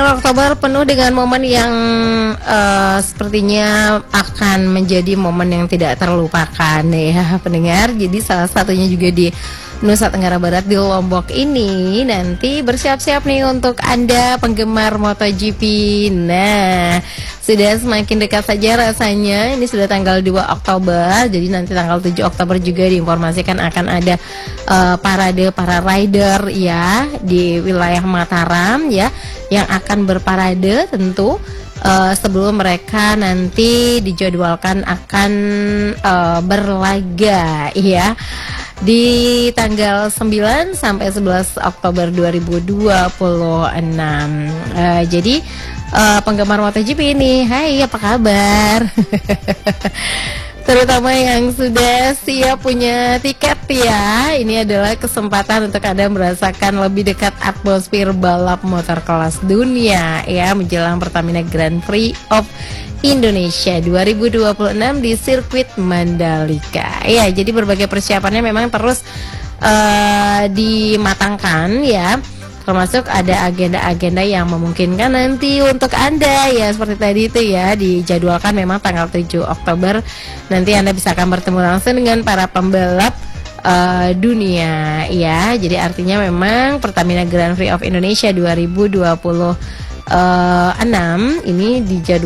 Oktober penuh dengan momen yang sepertinya akan menjadi momen yang tidak terlupakan ya pendengar. Jadi salah satunya juga di Nusa Tenggara Barat di Lombok ini. Nanti bersiap-siap nih untuk Anda penggemar MotoGP. Nah, sudah semakin dekat saja rasanya. Ini sudah tanggal 2 Oktober. Jadi nanti tanggal 7 Oktober juga diinformasikan akan ada parade para rider ya di wilayah Mataram ya, yang akan berparade tentu sebelum mereka nanti dijadwalkan akan berlaga ya di tanggal 9 sampai 11 Oktober 2026. Jadi penggemar MotoGP ini, hai apa kabar? Terutama yang sudah siap punya tiket ya, ini adalah kesempatan untuk Anda merasakan lebih dekat atmosfer balap motor kelas dunia ya menjelang Pertamina Grand Prix of Indonesia 2026 di sirkuit Mandalika. Ya, jadi berbagai persiapannya memang terus dimatangkan ya. Termasuk ada agenda-agenda yang memungkinkan nanti untuk Anda ya, seperti tadi itu ya, dijadwalkan memang tanggal 7 Oktober nanti Anda bisa akan bertemu langsung dengan para pembalap dunia ya. Jadi artinya memang Pertamina Grand Prix of Indonesia 2026 ini dijadwalkan